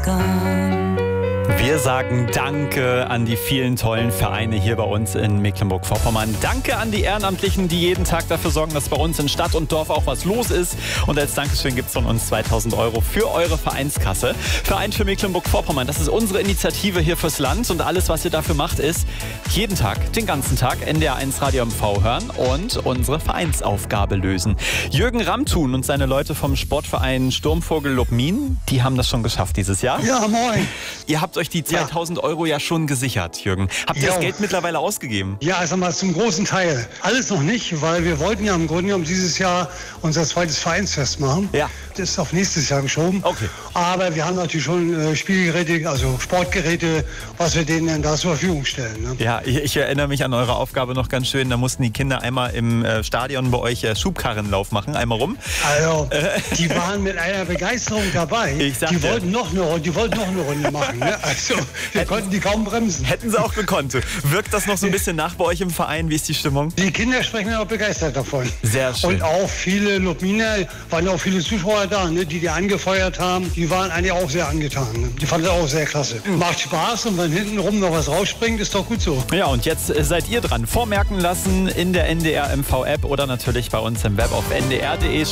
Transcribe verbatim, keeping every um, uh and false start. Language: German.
gone. Wir sagen Danke an die vielen tollen Vereine hier bei uns in Mecklenburg-Vorpommern. Danke an die Ehrenamtlichen, die jeden Tag dafür sorgen, dass bei uns in Stadt und Dorf auch was los ist. Und als Dankeschön gibt es von uns zweitausend Euro für eure Vereinskasse. Verein für Mecklenburg-Vorpommern, das ist unsere Initiative hier fürs Land. Und alles, was ihr dafür macht, ist jeden Tag, den ganzen Tag N D R eins Radio M V hören und unsere Vereinsaufgabe lösen. Jürgen Ramthun und seine Leute vom Sportverein Sturmvogel Lubmin, die haben das schon geschafft dieses Jahr. Ja, moin. Ihr habt euch die zweitausend ja. Euro ja schon gesichert, Jürgen. Habt ihr jo. das Geld mittlerweile ausgegeben? Ja, also mal zum großen Teil. Alles noch nicht, weil wir wollten ja im Grunde genommen dieses Jahr unser zweites Vereinsfest machen. Ja. Das ist auf nächstes Jahr geschoben. Okay. Aber wir haben natürlich schon äh, Spielgeräte, also Sportgeräte, was wir denen dann da zur Verfügung stellen. Ne? Ja, ich, ich erinnere mich an eure Aufgabe noch ganz schön. Da mussten die Kinder einmal im äh, Stadion bei euch äh, Schubkarrenlauf machen, einmal rum. Also, die waren mit einer Begeisterung dabei. Ich sag die, dir. wollten noch eine, die wollten noch eine Runde machen. Ne? Also, wir konnten die kaum bremsen. Hätten sie auch gekonnt. Wirkt das noch so ein bisschen nach bei euch im Verein? Wie ist die Stimmung? Die Kinder sprechen auch begeistert davon. Sehr schön. Und auch viele Lubminer, waren auch viele Zuschauer da, ne, die die angefeuert haben. Die waren eigentlich auch sehr angetan. Ne? Die fanden das auch sehr klasse. Macht Spaß und wenn hintenrum noch was rausspringt, ist doch gut so. Ja, und jetzt äh, seid ihr dran. Vormerken lassen in der N D R M V App oder natürlich bei uns im Web auf n d r punkt d e.